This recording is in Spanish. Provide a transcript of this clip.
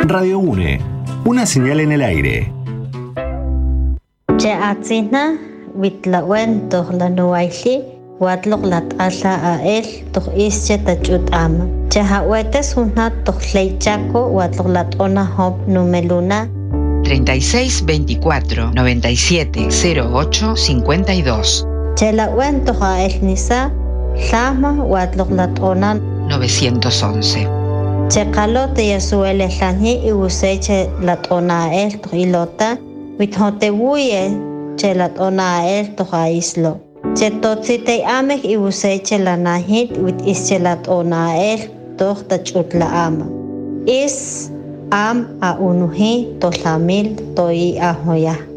Radio UNE, una señal en el aire. Chaatzina, Witlawen, Tohlanuaili, Watlok Latala Ael, Toch Ische Tachutama. Chahawetes Hunat Tochleichaco, Watlok Latona Hop Numeluna. 36 24 97 08 52. Chelawen Tohael Nisa, Lama, Watlok Latona 911. Chekalote Yasuele Lani y Useche Latona El Toilota, Withotebuye, Chelatona El Tohaislo. Chetotzite Amek y Useche Lanahit, with Ischelatona El Tochtachutla Ama. Is Am a Unuhi Tolamil Toi Ahoya.